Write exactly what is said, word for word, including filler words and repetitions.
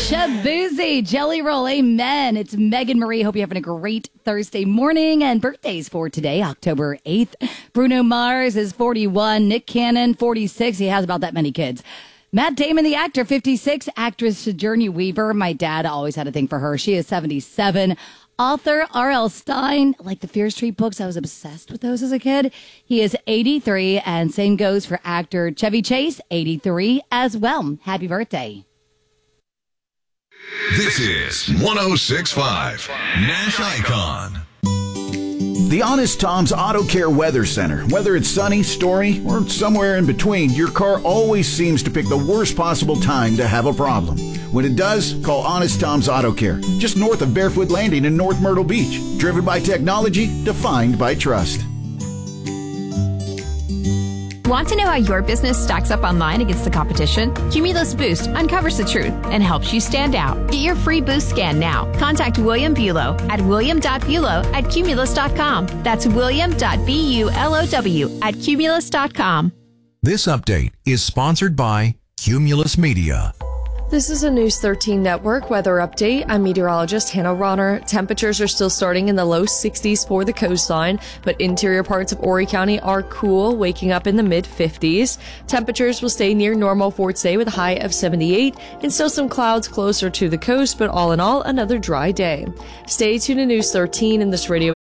Shabuzi, Jelly Roll, amen. It's Megan Marie. Hope you're having a great Thursday morning. And birthdays for today, October eighth. Bruno Mars is forty-one. Nick Cannon, forty-six. He has about that many kids. Matt Damon, the actor, fifty-six. Actress Sigourney Weaver. My dad always had a thing for her. She is seventy-seven. Author R L. Stine, like the Fear Street books. I was obsessed with those as a kid. He is eighty-three. And same goes for actor Chevy Chase, eighty-three as well. Happy birthday. This is one oh six point five Nash Icon. The Honest Tom's Auto Care Weather Center. Whether it's sunny, stormy, or somewhere in between, your car always seems to pick the worst possible time to have a problem. When it does, call Honest Tom's Auto Care, just north of Barefoot Landing in North Myrtle Beach. Driven by technology, defined by trust. Want to know how your business stacks up online against the competition? Cumulus Boost uncovers the truth and helps you stand out. Get your free boost scan now. Contact William Bulow at william dot bulow at cumulus dot com. That's william dot bulow at cumulus dot com. This update is sponsored by Cumulus Media. This is a News thirteen Network weather update. I'm meteorologist Hannah Ronner. Temperatures are still starting in the low sixties for the coastline, but interior parts of Horry County are cool, waking up in the mid fifties. Temperatures will stay near normal for today with a high of seventy-eight and still some clouds closer to the coast, but all in all, another dry day. Stay tuned to News thirteen in this radio